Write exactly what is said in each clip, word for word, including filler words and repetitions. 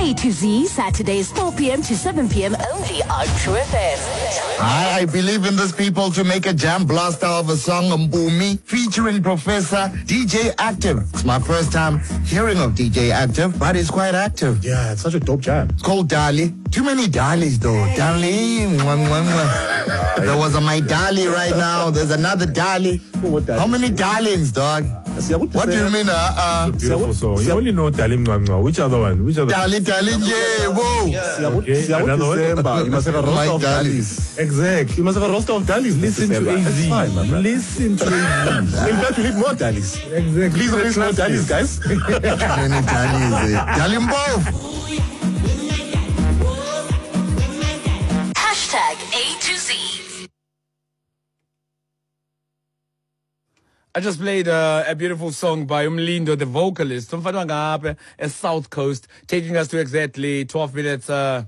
A to Z, Saturdays four p.m. to seven p.m. only on True F M. I, I believe in these people to make a jam blaster of a song, Mbumi, featuring Professor D J Active. It's my first time hearing of D J Active, but it's quite active. Yeah, it's such a dope jam. It's called Dali. Too many Dalis though. Dali. Mwah, mwah, mwah. There was a my Dali right now. There's another Dali. How many darlings, dog? What do you mean? Uh, uh, Beautiful song. You only know Dalim Mwangwa. Which other one? Which other? Dali, Dali, yeah, whoa. Okay, another one. You must have a roster of Dalis. Exactly. You must have a roster of Dalis. Listen to A Z. Listen to A Z. In fact, we need more Dalis. Exactly. Please release more Dalis, guys. Many Dalis. eh? Dalim both. Hashtag A to Z. I just played uh, a beautiful song by Umlindo, the vocalist, from Fatwangape, a South Coast, taking us to exactly twelve minutes. Uh,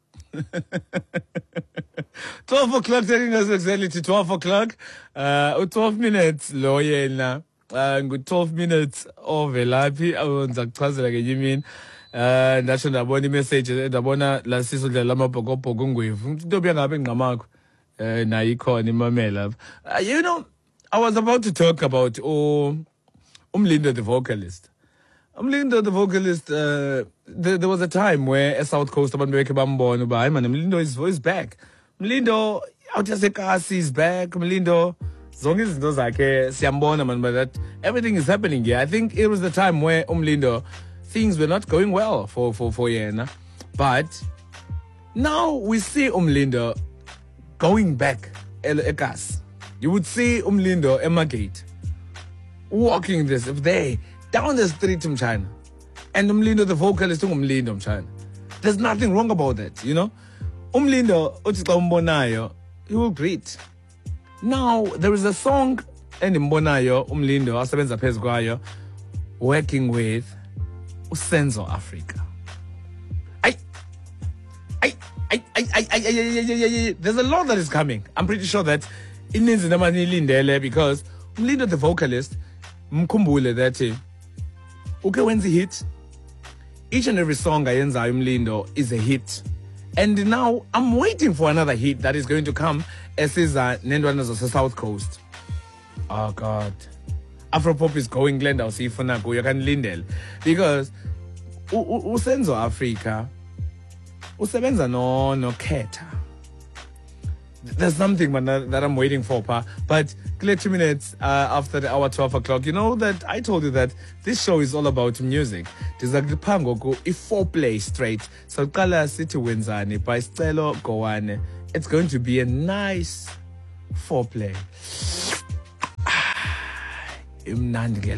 twelve o'clock, taking us exactly to twelve o'clock. Uh, twelve minutes, loyena. Uh, twelve minutes overlappy. I want to tell you mean. Uh, ndasho ndabona imessage ndabona la siso dlala amabhokobhoko ngwevu into byangabe ngamako eh na ikhona imamela. You know, I was about to talk about oh, Umlindo the vocalist. Umlindo the vocalist, uh, there, there was a time where a South Coast abantu beke bambona uba hayi man Umlindo is voice back. Umlindo out yasekasi is back. Umlindo zonke izinto zakhe siyambona man, but that everything is happening here. I think it was the time where Umlindo things were not going well for for for Yena, but now we see Umlindo going back ekas. You would see Umlindo Emagate walking this if they down the street in China, and Umlindo the vocalist Umlindo in China. There's nothing wrong about that, you know. Umlindo utika umbonayo, he will greet. Now there is a song and Mbonayo Umlindo asebenza phezu kwayo working with Usenzo Africa. I, I, I, I, I, I, I, I, there's a lot that is coming. I'm pretty sure that it needs Lindele because Umlindo the vocalist, mkumbule that okay, when's the hit? Each and every song I ends Umlindo is a hit. And now I'm waiting for another hit that is going to come as is Nendwanas of the South Coast. Oh God. Afropop is going Glenda or Sifonako, you can Lindel. Because Usenzo Africa, Usebenza no no keta. There's something man, that I'm waiting for, pa. But clear two minutes uh, after the hour twelve o'clock, you know that I told you that this show is all about music. Pango if four play straight. So kala city wenzani by Stelo Gowane. It's going to be a nice four play. Imnandi